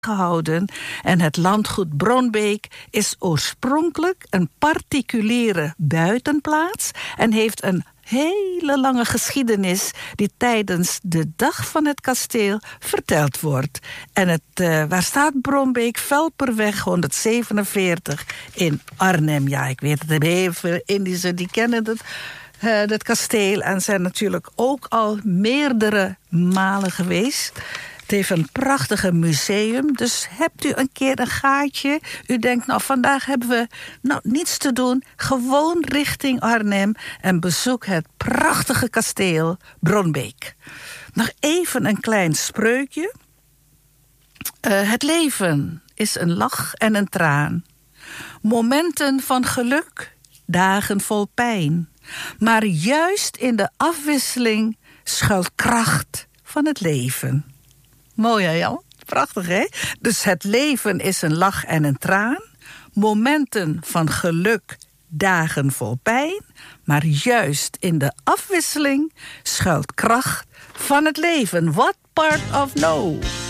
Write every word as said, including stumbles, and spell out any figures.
gehouden. En het landgoed Bronbeek is oorspronkelijk een particuliere buitenplaats en heeft een hele lange geschiedenis die tijdens de dag van het kasteel verteld wordt. En het, uh, waar staat Bronbeek? Velperweg honderdzevenenveertig in Arnhem. Ja, ik weet het, heel veel Indische die kennen het. Uh, dat kasteel en zijn natuurlijk ook al meerdere malen geweest. Het heeft een prachtige museum, dus hebt u een keer een gaatje. U denkt, nou, vandaag hebben we nou, niets te doen. Gewoon richting Arnhem en bezoek het prachtige kasteel Bronbeek. Nog even een klein spreukje. Uh, het leven is een lach en een traan. Momenten van geluk, dagen vol pijn. Maar juist in de afwisseling schuilt kracht van het leven. Mooi hè Jan? Prachtig hè? Dus het leven is een lach en een traan. Momenten van geluk, dagen vol pijn. Maar juist in de afwisseling schuilt kracht van het leven. What part of no?